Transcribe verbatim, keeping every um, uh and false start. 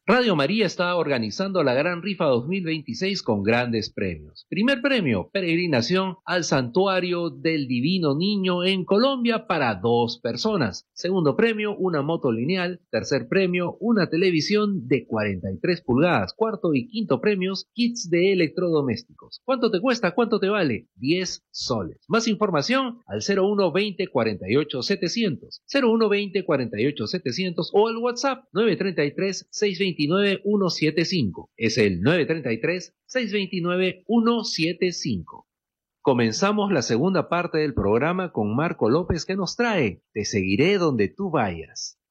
Radio María está organizando la Gran Rifa dos mil veintiséis con grandes premios. Primer premio, peregrinación al Santuario del Divino Niño en Colombia para dos personas. Segundo premio, una moto lineal. Tercer premio, una televisión de cuarenta y tres pulgadas. Cuarto y quinto premios, kits de electrodomésticos. ¿Cuánto te cuesta? ¿Cuánto te vale? diez soles. Más información al cero uno veinte cuarenta y ocho setecientos. cero uno veinte cuarenta y ocho setecientos o al WhatsApp nueve tres tres seis dos nueve uno siete cinco. Es el nueve tres tres seis dos nueve uno siete cinco. Comenzamos la segunda parte del programa con Marco López que nos trae Te seguiré donde tú vayas.